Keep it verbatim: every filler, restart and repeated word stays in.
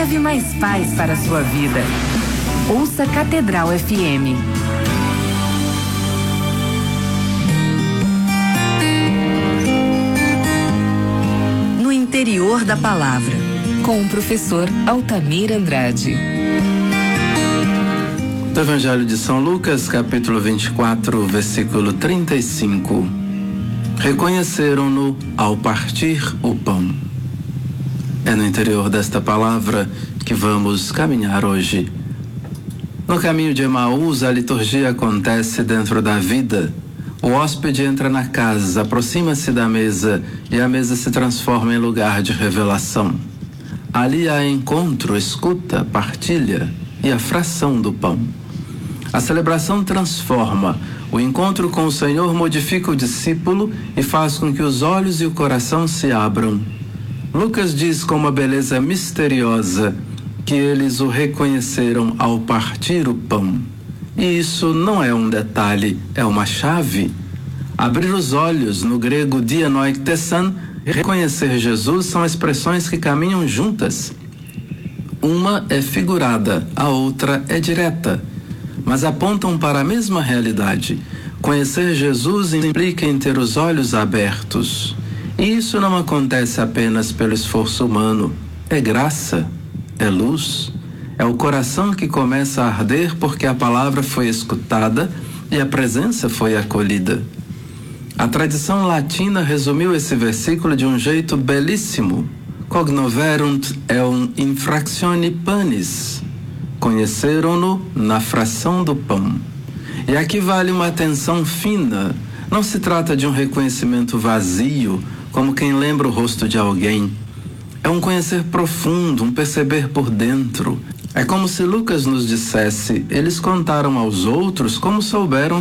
Leve mais paz para a sua vida. Ouça Catedral F M. No interior da palavra, com o professor Altamir Andrade. Do Evangelho de São Lucas, capítulo vinte e quatro, versículo trinta e cinco. Reconheceram-no ao partir o pão. É no interior desta palavra que vamos caminhar hoje. No caminho de Emaús, a liturgia acontece dentro da vida. O hóspede entra na casa, aproxima-se da mesa e a mesa se transforma em lugar de revelação. Ali há encontro, escuta, partilha e a fração do pão. A celebração transforma. O encontro com o Senhor modifica o discípulo e faz com que os olhos e o coração se abram. Lucas diz com uma beleza misteriosa que eles o reconheceram ao partir o pão. E isso não é um detalhe, é uma chave. Abrir os olhos, no grego dianoiktesan, e reconhecer Jesus são expressões que caminham juntas. Uma é figurada, a outra é direta, mas apontam para a mesma realidade. Conhecer Jesus implica em ter os olhos abertos. E isso não acontece apenas pelo esforço humano. É graça, é luz, é o coração que começa a arder porque a palavra foi escutada e a presença foi acolhida. A tradição latina resumiu esse versículo de um jeito belíssimo. Cognoverunt eum in fractione panis. Conheceram-no na fração do pão. E aqui vale uma atenção fina. Não se trata de um reconhecimento vazio, como quem lembra o rosto de alguém. É um conhecer profundo, um perceber por dentro. É como se Lucas nos dissesse: eles contaram aos outros como souberam